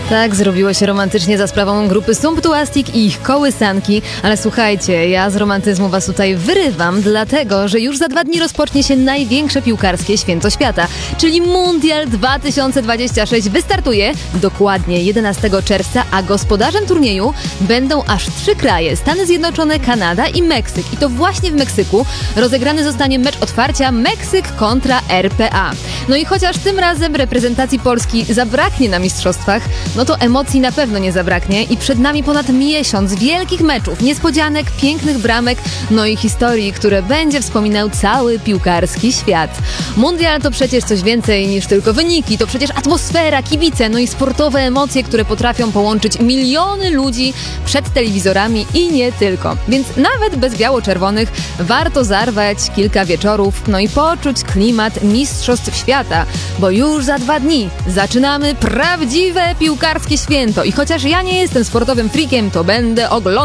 Tak, zrobiło się romantycznie za sprawą grupy Sumptuastic i ich kołysanki, ale słuchajcie, ja z romantyzmu was tutaj wyrywam, dlatego, że już za 2 dni rozpocznie się największe piłkarskie święto świata, czyli Mundial 2026 wystartuje dokładnie 11 czerwca, a gospodarzem turnieju będą aż 3 kraje, Stany Zjednoczone, Kanada i Meksyk. I to właśnie w Meksyku rozegrany zostanie mecz otwarcia Meksyk kontra RPA. No i chociaż tym razem reprezentacji Polski zabraknie na mistrzostwach, no to emocji na pewno nie zabraknie i przed nami ponad miesiąc wielkich meczów, niespodzianek, pięknych bramek, no i historii, które będzie wspominał cały piłkarski świat. Mundial to przecież coś więcej niż tylko wyniki, to przecież atmosfera, kibice, no i sportowe emocje, które potrafią połączyć miliony ludzi przed telewizorami i nie tylko. Więc nawet bez biało-czerwonych warto zarwać kilka wieczorów, no i poczuć klimat mistrzostw świata, bo już za 2 dni zaczynamy prawdziwe piłkarskie święto i chociaż ja nie jestem sportowym freakiem, to będę oglądał